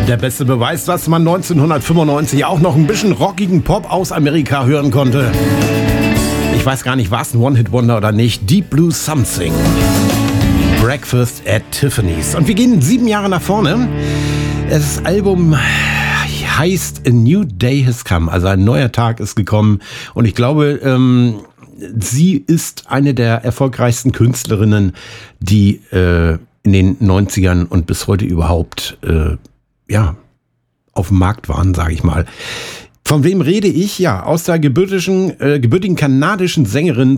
Der beste Beweis, dass man 1995 auch noch ein bisschen rockigen Pop aus Amerika hören konnte. Ich weiß gar nicht, war es ein One-Hit-Wonder oder nicht. Deep Blue Something. Breakfast at Tiffany's. Und wir gehen 7 Jahre nach vorne. Das Album heißt A New Day Has Come. Also ein neuer Tag ist gekommen. Und ich glaube, sie ist eine der erfolgreichsten Künstlerinnen, die in den 90ern und bis heute überhaupt auf dem Markt waren, sage ich mal. Von wem rede ich? Ja, aus der gebürtigen kanadischen Sängerin